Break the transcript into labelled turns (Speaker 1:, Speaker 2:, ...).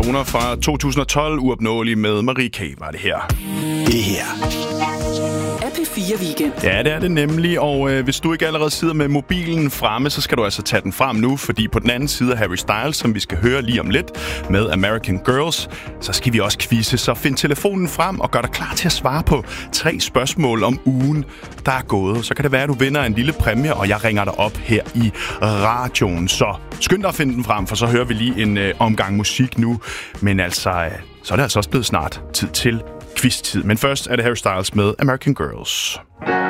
Speaker 1: Toner fra 2012, Uopnåelig med Marie K. var det her. Det her
Speaker 2: er P4 Weekend.
Speaker 1: Ja, det er det nemlig, og hvis du ikke allerede sidder med mobilen fremme, så skal du altså tage den frem nu, fordi på den anden side af Harry Styles, som vi skal høre lige om lidt med American Girls, så skal vi også quizze, så find telefonen frem og gør dig klar til at svare på 3 spørgsmål om ugen, der er gået. Så kan det være, at du vinder en lille præmie, og jeg ringer dig op her i radioen. Så skynd dig at finde den frem, for så hører vi lige en omgang musik nu. Men altså, så er det altså også blevet snart tid til quiz-tid. Men først er det Harry Styles med American Girls.